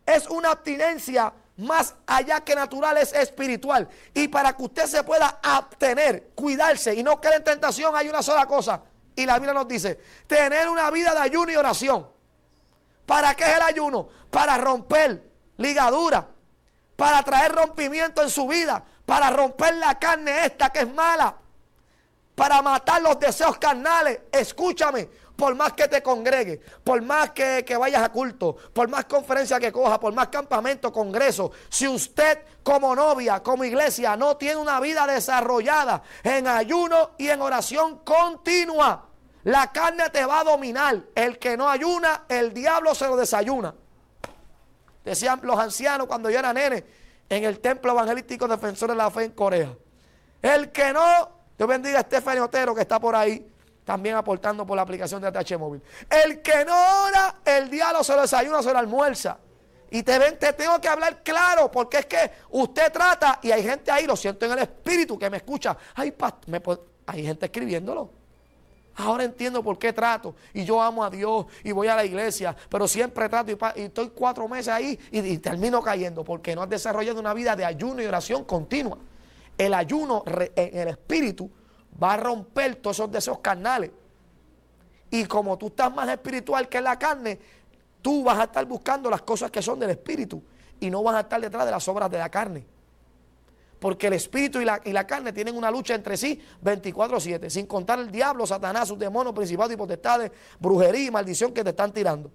es una abstinencia más allá que natural, es espiritual. Y para que usted se pueda abstener, cuidarse y no caer en tentación, hay una sola cosa. Y la Biblia nos dice, tener una vida de ayuno y oración. ¿Para qué es el ayuno? Para romper ligaduras, para traer rompimiento en su vida, para romper la carne esta que es mala, para matar los deseos carnales. Escúchame, por más que te congregues, por más que vayas a culto, por más conferencias que coja, por más campamento, congreso, si usted como novia, como iglesia, no tiene una vida desarrollada en ayuno y en oración continua, la carne te va a dominar. El que no ayuna, el diablo se lo desayuna. Decían los ancianos cuando yo era nene en el templo evangelístico Defensores de la Fe en Corea. El que no, Dios bendiga a Stephanie Otero que está por ahí, también aportando por la aplicación de ATH Móvil. El que no ora, el diablo se lo desayuna, se lo almuerza. Y te tengo que hablar claro, porque es que usted trata, y hay gente ahí, lo siento en el espíritu, que me escucha. Ay, hay gente escribiéndolo. Ahora entiendo por qué trato, y yo amo a Dios, y voy a la iglesia, pero siempre trato, y estoy 4 meses ahí, y termino cayendo, porque no has desarrollado una vida de ayuno y oración continua. El ayuno en el espíritu va a romper todos esos deseos carnales. Y como tú estás más espiritual que en la carne, tú vas a estar buscando las cosas que son del espíritu, y no vas a estar detrás de las obras de la carne. Porque el espíritu y la carne tienen una lucha entre sí 24/7, sin contar el diablo, Satanás, sus demonios, principados y potestades, brujería y maldición que te están tirando.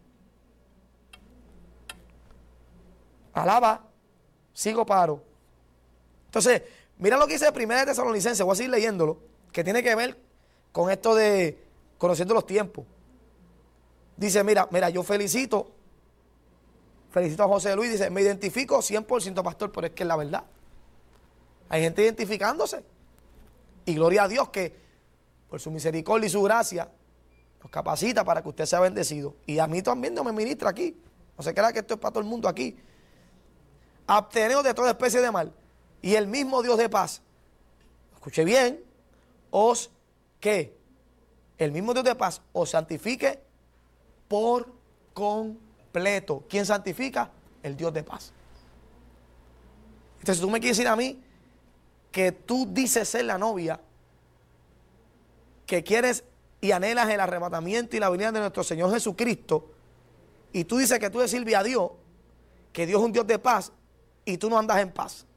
Alaba, sigo paro. Entonces, mira lo que dice 1 Tesalonicenses, voy a seguir leyéndolo, que tiene que ver con esto de conociendo los tiempos. Dice, mira, yo felicito a José Luis, dice, me identifico 100% pastor, pero es que es la verdad. Hay gente identificándose. Y gloria a Dios que por su misericordia y su gracia nos capacita para que usted sea bendecido. Y a mí también no me ministra aquí. No se crea que esto es para todo el mundo aquí. Absteneos de toda especie de mal. Y el mismo Dios de paz, escuche bien, el mismo Dios de paz os santifique por completo. ¿Quién santifica? El Dios de paz. Entonces tú me quieres decir a mí que tú dices ser la novia, que quieres y anhelas el arrebatamiento y la venida de nuestro Señor Jesucristo, y tú dices que tú le sirves a Dios, que Dios es un Dios de paz, y tú no andas en paz.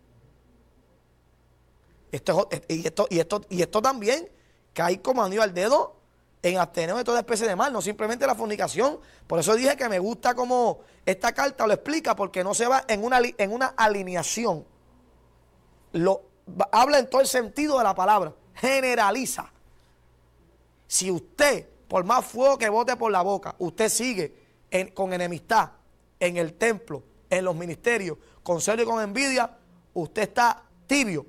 Esto también cae como anillo al dedo en abstener de toda especie de mal, no simplemente la fornicación. Por eso dije que me gusta como esta carta lo explica, porque no se va en una alineación. Habla en todo el sentido de la palabra, generaliza. Si usted, por más fuego que bote por la boca, usted sigue con enemistad en el templo, en los ministerios, con celo y con envidia, usted está tibio.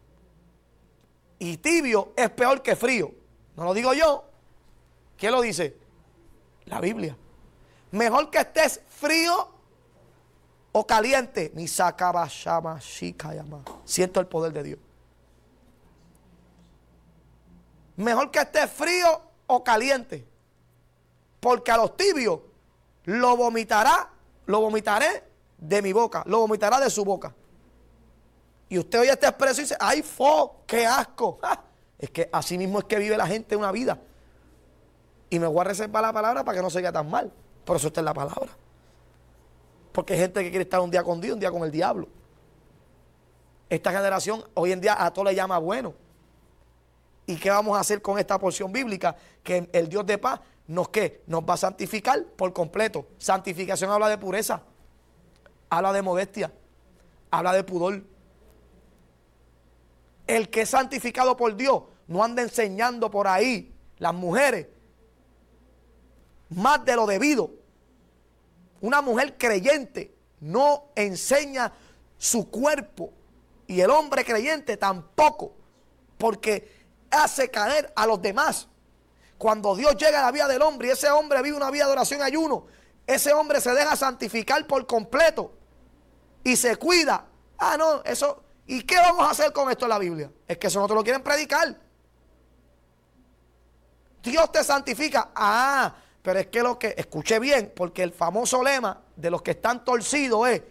Y tibio es peor que frío. No lo digo yo. ¿Quién lo dice? La Biblia. Mejor que estés frío o caliente. Siento el poder de Dios. Mejor que esté frío o caliente. Porque a los tibios lo vomitaré de mi boca, lo vomitará de su boca. Y usted oye esta expresión y dice, ¡ay, qué asco! ¡Ja! Es que así mismo es que vive la gente una vida. Y me voy a reservar la palabra para que no se oiga tan mal. Por eso está en la palabra. Porque hay gente que quiere estar un día con Dios, un día con el diablo. Esta generación hoy en día a todo le llama bueno. ¿Y qué vamos a hacer con esta porción bíblica? Que el Dios de paz nos va a santificar por completo. Santificación habla de pureza, habla de modestia, habla de pudor. El que es santificado por Dios no anda enseñando por ahí las mujeres más de lo debido. Una mujer creyente no enseña su cuerpo, y el hombre creyente tampoco, porque hace caer a los demás. Cuando Dios llega a la vida del hombre y ese hombre vive una vida de oración y ayuno, ese hombre se deja santificar por completo y se cuida. No, eso. ¿Y qué vamos a hacer con esto en la Biblia? Es que eso no te lo quieren predicar. Dios te santifica. Pero es que escuché bien, porque el famoso lema de los que están torcidos es